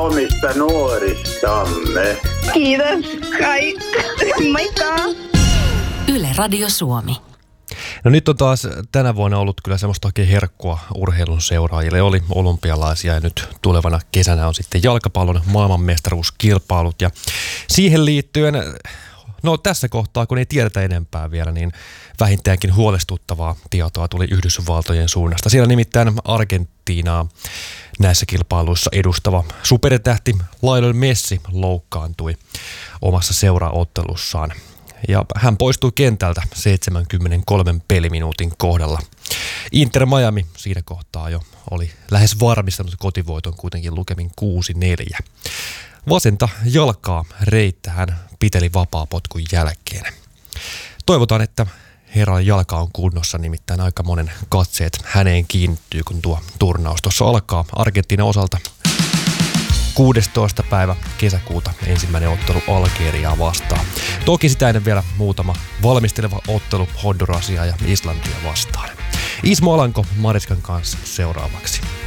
omista nuoristamme. Kiitos. Moikka! Yle Radio Suomi. No nyt on taas tänä vuonna ollut kyllä semmoista oikein herkkua urheilun seuraajille. Oli olympialaisia ja nyt tulevana kesänä on sitten jalkapallon maailmanmestaruuskilpailut. Ja siihen liittyen, no tässä kohtaa kun ei tiedetä enempää vielä, niin vähintäänkin huolestuttavaa tietoa tuli Yhdysvaltojen suunnasta. Siellä nimittäin Argentiinaa näissä kilpailuissa edustava supertähti Lionel Messi loukkaantui omassa seuraottelussaan. Ja hän poistui kentältä 73 peliminuutin kohdalla. Inter Miami siinä kohtaa jo oli lähes varmistanut kotivoiton kuitenkin lukemin 6-4. Vasenta jalkaa reittä hän piteli vapaapotkun jälkeen. Toivotaan, että herran jalka on kunnossa, nimittäin aika monen katseet häneen kiinnittyy, kun tuo turnaus tuossa alkaa Argentiinan osalta 16. päivä kesäkuuta ensimmäinen ottelu Algeriaa vastaan. Toki sitä ennen vielä muutama valmisteleva ottelu Hondurasia ja Islantia vastaan. Ismo Alanko Mariskan kanssa seuraavaksi.